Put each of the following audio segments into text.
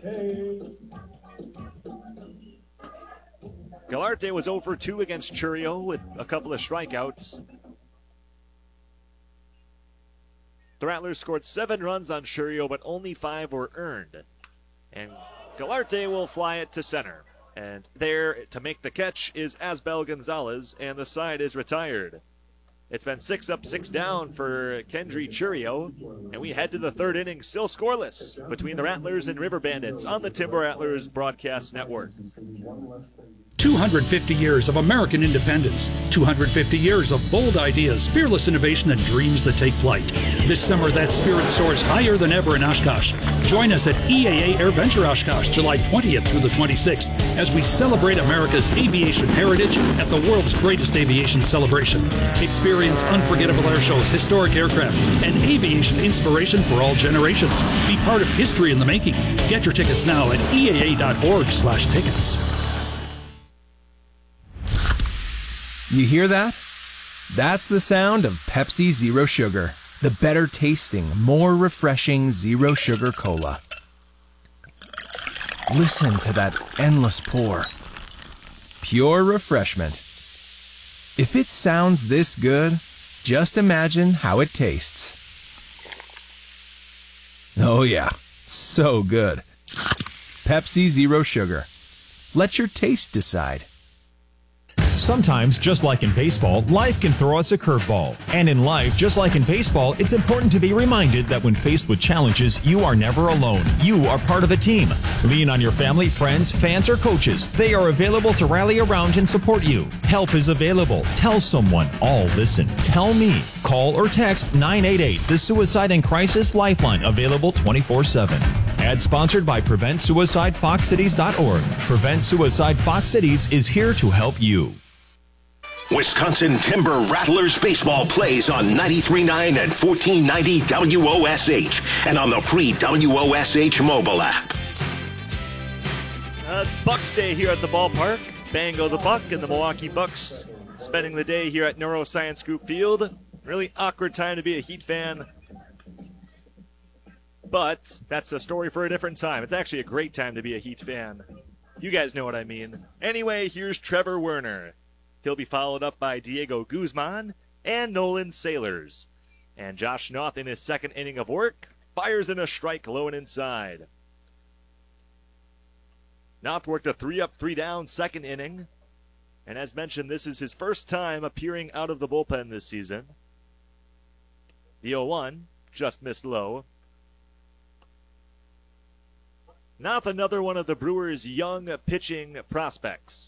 Galarte was 0 for 2 against Churio with a couple of strikeouts. The Rattlers scored 7 runs on Churio, but only 5 were earned. And Galarte will fly it to center. And there to make the catch is Asbel Gonzalez, and the side is retired. It's been 6 up, 6 down for Kendry Churio, and we head to the third inning, still scoreless between the Rattlers and River Bandits on the Timber Rattlers Broadcast Network. 250 years of American independence, 250 years of bold ideas, fearless innovation, and dreams that take flight. This summer, that spirit soars higher than ever in Oshkosh. Join us at EAA AirVenture Oshkosh, July 20th through the 26th, as we celebrate America's aviation heritage at the world's greatest aviation celebration. Experience unforgettable air shows, historic aircraft, and aviation inspiration for all generations. Be part of history in the making. Get your tickets now at eaa.org/tickets. You hear that? That's the sound of Pepsi Zero Sugar, the better tasting, more refreshing Zero Sugar Cola. Listen to that endless pour. Pure refreshment. If it sounds this good, just imagine how it tastes. Oh yeah, so good. Pepsi Zero Sugar. Let your taste decide. Sometimes, just like in baseball, life can throw us a curveball. And in life, just like in baseball, it's important to be reminded that when faced with challenges, you are never alone. You are part of a team. Lean on your family, friends, fans, or coaches. They are available to rally around and support you. Help is available. Tell someone. All listen. Tell me. Call or text 988, the Suicide and Crisis Lifeline, available 24/7. Ad sponsored by PreventSuicideFoxCities.org. Prevent Suicide Fox Cities is here to help you. Wisconsin Timber Rattlers baseball plays on 93.9 and 1490 WOSH and on the free WOSH mobile app. It's Bucks Day here at the ballpark. Bango the Buck and the Milwaukee Bucks spending the day here at Neuroscience Group Field. Really awkward time to be a Heat fan, but that's a story for a different time. It's actually a great time to be a Heat fan. You guys know what I mean. Anyway, here's Trevor Werner. He'll be followed up by Diego Guzman and Nolan Sailors. And Josh Noth, in his second inning of work, fires in a strike low and inside. Noth worked a 3-up, 3-down second inning. And as mentioned, this is his first time appearing out of the bullpen this season. The 0-1 just missed low. Noth, another one of the Brewers' young pitching prospects.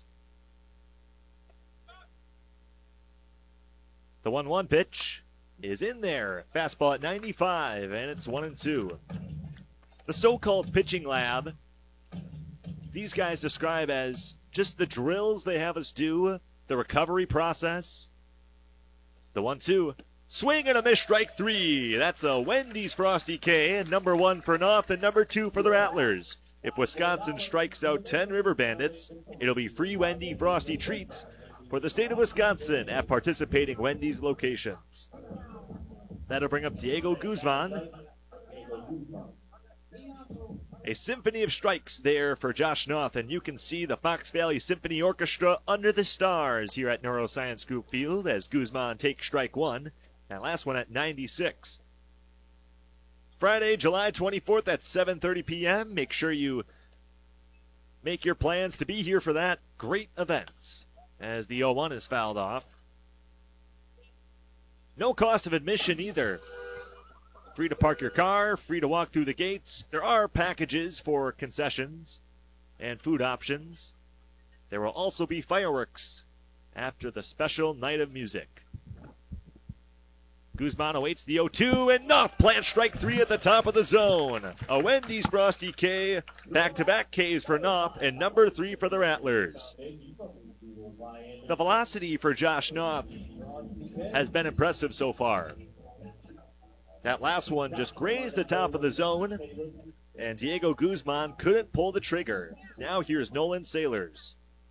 The 1-1 pitch is in there. Fastball at 95, and it's 1-2. The so-called pitching lab, these guys describe as just the drills they have us do, the recovery process. The 1-2, swing and a miss, strike 3. That's a Wendy's Frosty K, and number 1 for Noth and number 2 for the Rattlers. If Wisconsin strikes out 10 River Bandits, it'll be free Wendy Frosty treats for the state of Wisconsin at participating Wendy's locations. That'll bring up Diego Guzman. A symphony of strikes there for Josh Noth, and you can see the Fox Valley Symphony Orchestra under the stars here at Neuroscience Group Field as Guzman takes strike 1, and last one at 96. Friday, July 24th at 7:30 p.m. Make sure you make your plans to be here for that great event, as the 0-1 is fouled off. No cost of admission either. Free to park your car, free to walk through the gates. There are packages for concessions and food options. There will also be fireworks after the special night of music. Guzman awaits the 0-2, and Noth plants strike 3 at the top of the zone. A Wendy's Frosty K, back-to-back Ks for Noth, and number 3 for the Rattlers. The velocity for Josh Noth has been impressive so far. That last one just grazed the top of the zone, and Diego Guzman couldn't pull the trigger. Now here's Nolan Sailors.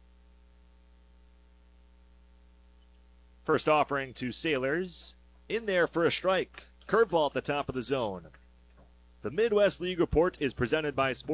First offering to Sailors. In there for a strike. Curveball at the top of the zone. The Midwest League Report is presented by Sports